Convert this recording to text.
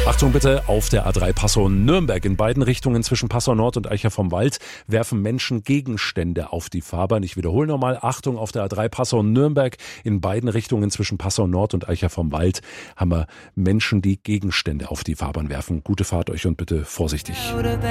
Achtung bitte, auf der A3 Passau-Nürnberg in beiden Richtungen zwischen Passau Nord und Eicher vom Wald werfen Menschen Gegenstände auf die Fahrbahn. Ich wiederhole nochmal, Achtung, auf der A3 Passau-Nürnberg in beiden Richtungen zwischen Passau Nord und Eicher vom Wald haben wir Menschen, die Gegenstände auf die Fahrbahn werfen. Gute Fahrt euch und bitte vorsichtig.